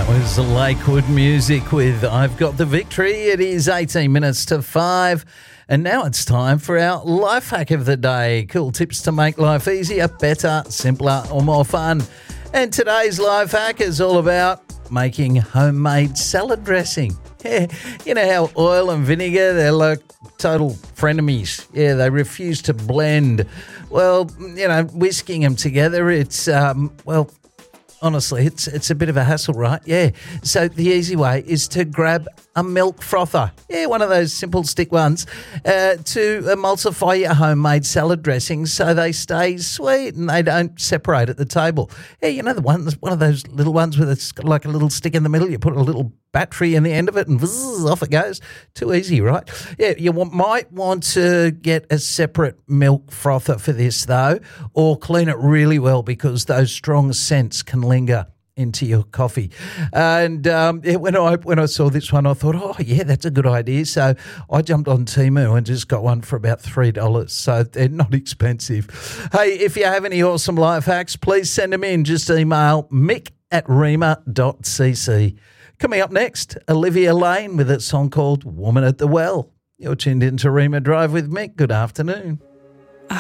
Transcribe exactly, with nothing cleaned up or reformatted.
That was Lakewood Music with I've Got the Victory. It is eighteen minutes to five, and now it's time for our life hack of the day. Cool tips to make life easier, better, simpler, or more fun. And today's life hack is all about making homemade salad dressing. Yeah, you know how oil and vinegar, they're like total frenemies. Yeah, they refuse to blend. Well, you know, whisking them together, it's, um, well... Honestly, it's it's a bit of a hassle, right? Yeah. So the easy way is to grab a milk frother. Yeah, one of those simple stick ones uh, to emulsify your homemade salad dressings so they stay sweet and they don't separate at the table. Yeah, you know the ones, one of those little ones with it's got like a little stick in the middle. You put a little battery in the end of it and vzz, off it goes. Too easy, right? Yeah, you want, might want to get a separate milk frother for this though, or clean it really well because those strong scents can linger into your coffee. And um, yeah, when I when I saw this one, I thought, oh yeah, that's a good idea. So I jumped on Temu and just got one for about three dollars. So they're not expensive. Hey, if you have any awesome life hacks, please send them in. Just email mick at rima dot c c. Coming up next, Olivia Lane with a song called Woman at the Well. You're tuned into Rima Drive with Mick. Good afternoon.